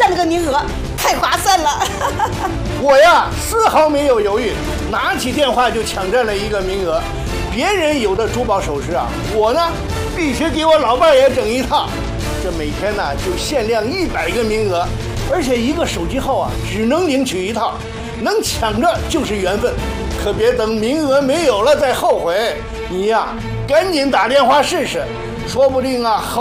那个名额，太划算了。 我呀，丝毫没有犹豫，拿起电话就抢占了一个名额。别人有的珠宝首饰啊，我呢必须给我老伴也整一套。这每天呢就限量100个名额，而且一个手机号啊只能领取一套，能抢着就是缘分，可别等名额没有了再后悔。你呀，赶紧打电话试试，说不定啊好。